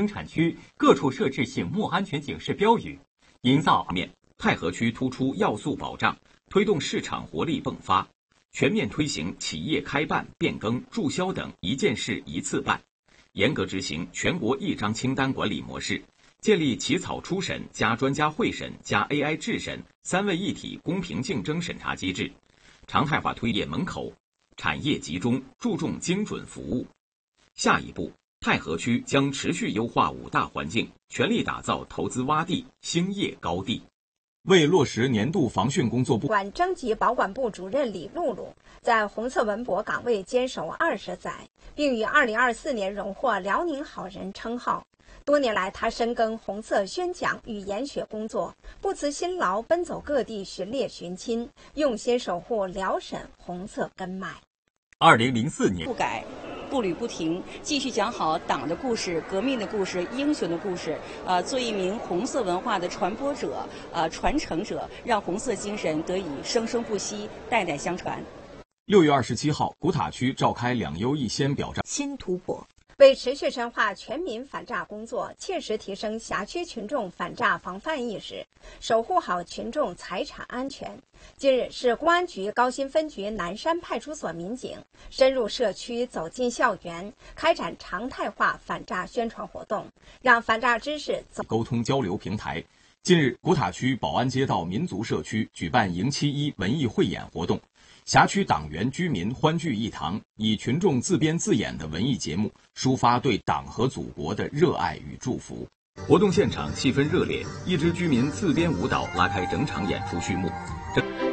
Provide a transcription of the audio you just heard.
产区各处设置醒目安全警示标语，营造面。太和区突出要素保障，推动市场活力迸发，全面推行企业开办、变更、注销等一件事一次办，严格执行全国一张清单管理模式，建立起草初审加专家会审加 AI 质审3位一体公平竞争审查机制，常态化推业门口，产业集中，注重精准服务。下一步，太和区将持续优化5大环境，全力打造投资洼地、兴业高地。为落实年度防汛工作部管征集保管部主任李露露在红色文博岗位坚守20载，并于2024年荣获辽宁好人称号。多年来，他深耕红色宣讲与研学工作，不辞辛劳奔走各地寻猎寻亲，用心守护辽沈红色根脉。 2004年不改步履不停，继续讲好党的故事、革命的故事、英雄的故事，做一名红色文化的传播者、传承者，让红色精神得以生生不息、代代相传。 6月27号，古塔区召开2优1先表彰新突破。为持续深化全民反诈工作，切实提升辖区群众反诈防范意识，守护好群众财产安全。近日，市公安局高新分局南山派出所民警深入社区，走进校园，开展常态化反诈宣传活动，让反诈知识沟通交流平台。近日，古塔区宝安街道民族社区举办迎7·1文艺汇演活动，辖区党员居民欢聚一堂，以群众自编自演的文艺节目，抒发对党和祖国的热爱与祝福。活动现场气氛热烈，一支居民自编舞蹈拉开整场演出序幕。